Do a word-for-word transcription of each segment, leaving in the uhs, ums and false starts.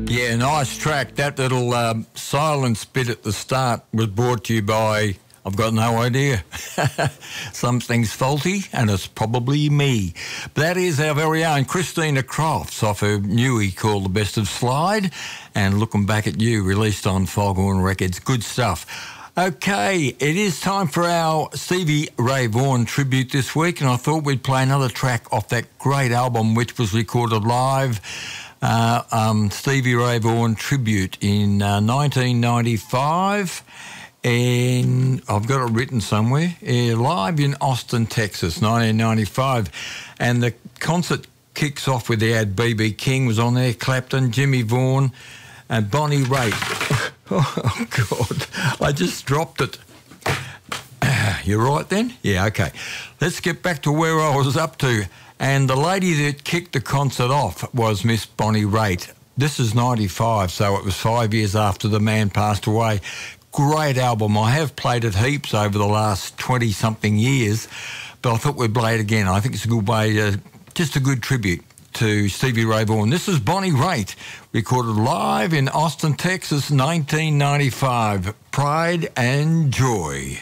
Yeah, nice track. That little um, silence bit at the start was brought to you by, I've got no idea. Something's faulty, and it's probably me. But that is our very own Christina Crofts off her newie called The Best of Slide, and Looking Back at You, released on Foghorn Records. Good stuff. Okay, it is time for our Stevie Ray Vaughan tribute this week, and I thought we'd play another track off that great album which was recorded live, uh, um, Stevie Ray Vaughan Tribute in uh, nineteen ninety-five, and I've got it written somewhere, uh, live in Austin, Texas, nineteen ninety-five, and the concert kicks off with the ad B B King was on there, Clapton, Jimmy Vaughan, and Bonnie Raitt. Oh, God, I just dropped it. You right then? Yeah, okay. Let's get back to where I was up to. And the lady that kicked the concert off was Miss Bonnie Raitt. This is ninety-five, so it was five years after the man passed away. Great album. I have played it heaps over the last twenty-something years, but I thought we'd play it again. I think it's a good way, to, just a good tribute to Stevie Ray Vaughan. This is Bonnie Raitt, recorded live in Austin, Texas, nineteen ninety-five. Pride and Joy.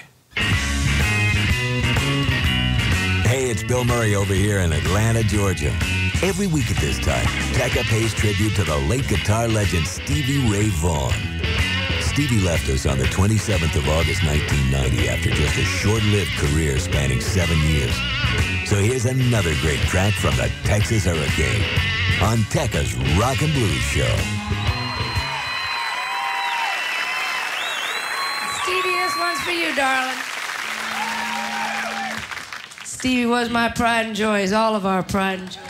Hey, it's Bill Murray over here in Atlanta, Georgia. Every week at this time, Tekka pays tribute to the late guitar legend Stevie Ray Vaughan. Stevie left us on the twenty-seventh of August, nineteen ninety, after just a short-lived career spanning seven years. So here's another great track from the Texas Hurricane on Tekka's Rock and Blues Show. Stevie, this one's for you, darling. Stevie was my pride and joy. He's all of our pride and joy.